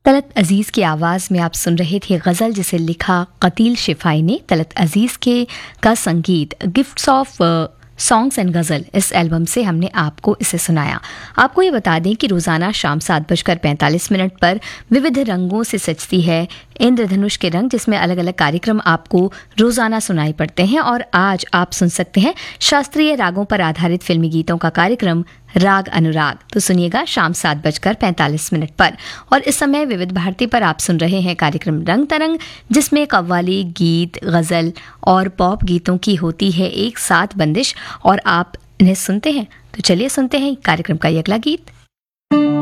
तलत अजीज़ की आवाज़ में आप सुन रहे थे गज़ल जिसे लिखा कतील शिफाई ने। तलत अजीज़ के का संगीत गिफ्ट्स ऑफ सॉन्ग्स एंड गज़ल इस एल्बम से हमने आपको इसे सुनाया। आपको ये बता दें कि रोज़ाना शाम 7:45 पर विविध रंगों से सजती है इंद्रधनुष के रंग, जिसमें अलग अलग कार्यक्रम आपको रोज़ाना सुनाई पड़ते हैं। और आज आप सुन सकते हैं शास्त्रीय रागों पर आधारित फिल्मी गीतों का कार्यक्रम राग अनुराग। तो सुनिएगा शाम 7:45 पर। और इस समय विविध भारती पर आप सुन रहे हैं कार्यक्रम रंग तरंग, जिसमें कव्वाली, गीत, गज़ल और पॉप गीतों की होती है एक साथ बंदिश, और आप इन्हें सुनते हैं। तो चलिए सुनते हैं कार्यक्रम का ये अगला गीत।